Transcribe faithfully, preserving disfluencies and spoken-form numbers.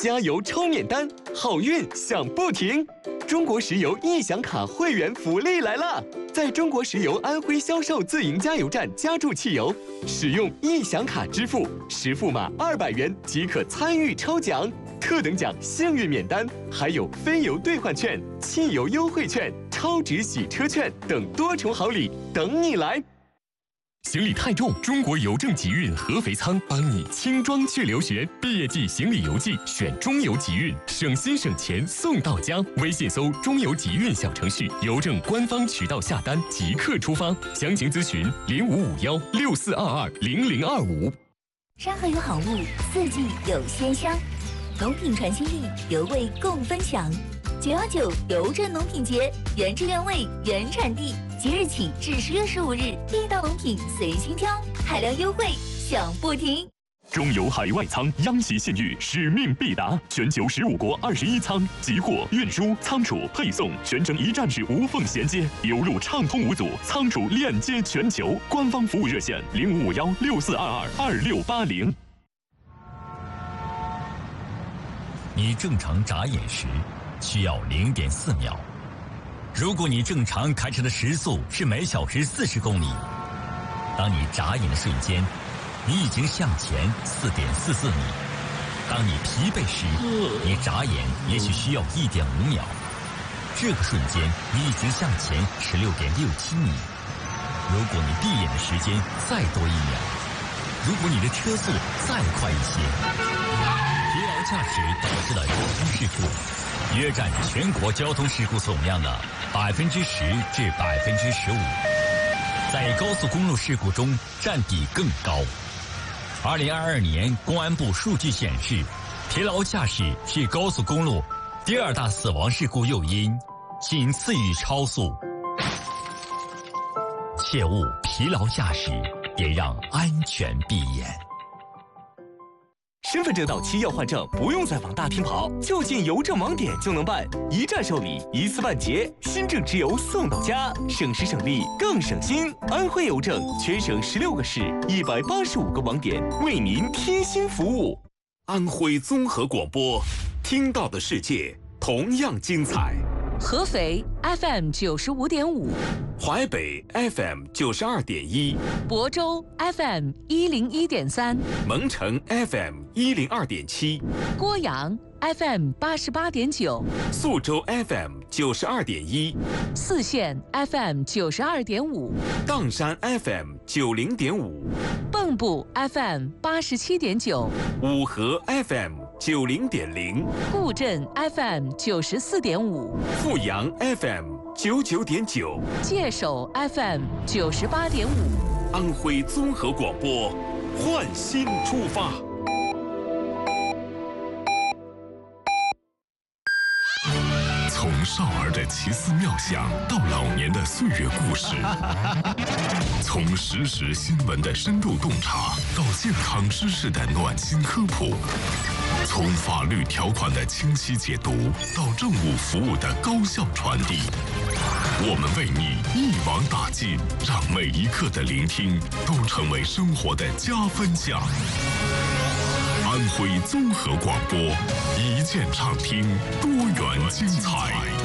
加油抽免单，好运享不停。中国石油易享卡会员福利来了！在中国石油安徽销售自营加油站加注汽油，使用易享卡支付，实付码二百元即可参与抽奖。特等奖幸运免单，还有飞油兑换券、汽油优惠券、超值洗车券等多重好礼等你来。行李太重，中国邮政集运合肥仓帮你轻装去留学。毕业季行李邮寄选中邮集运，省心省钱送到家。微信搜中邮集运小程序，邮政官方渠道下单即刻出发。详情咨询零五五幺六四二二零零二五。 山河有好物，四季有鲜香，农品传心意，油味共分享。九幺九邮政农品节，原汁原味，原产地。即日起至十月十五日，地道农品随心挑，海量优惠享不停。 中油海外仓央企信誉，使命必达，全球十五国二十一仓，集货、运输、仓储、配送全程一站式无缝衔接，油路畅通无阻，仓储链接全球。官方服务热线零五五幺六四二二二六八零。 你正常眨眼时需要零点四秒。如果你正常开车的时速是每小时四十公里，当你眨眼的瞬间，你已经向前四点四四米。当你疲惫时，你眨眼也许需要一点五秒。这个瞬间，你已经向前十六点六七米。如果你闭眼的时间再多一秒，如果你的车速再快一些，疲劳驾驶导致的交通事故约占全国交通事故总量的百分之十至百分之十五，在高速公路事故中占比更高。二零二二年公安部数据显示，疲劳驾驶是高速公路第二大死亡事故诱因，仅次于超速。切勿疲劳驾驶，别让安全闭眼。 身份证到期要换证，不用再往大厅跑，就近邮政网点就能办，一站受理，一次办结，新证直邮送到家，省时省力更省心。安徽邮政全省十六个市，一百八十五个网点，为您贴心服务。 安徽综合广播，听到的世界同样精彩。 合肥 F M 九十五点五， 淮北 F M 九十二点一， 亳州 F M 一零一点三， 蒙城 F M 一零二点七， 郭阳 F M 八十八点九， 宿州 F M 九十二点一， 泗县 F M 九十二点五， 砀山 F M 九零点五， 蚌埠 F M 八十七点九， 五河 F M 九零点零， 固镇 F M 九十四点五， 阜阳 F M 九九点九， 界首 F M 九十八点五。 安徽综合广播，换新出发。 从少儿的奇思妙想到老年的岁月故事，从实时新闻的深度洞察到健康知识的暖心科普，从法律条款的清晰解读到政务服务的高效传递，我们为你一网打尽，让每一刻的聆听都成为生活的加分项。安徽综合广播，一键畅听，多元精彩。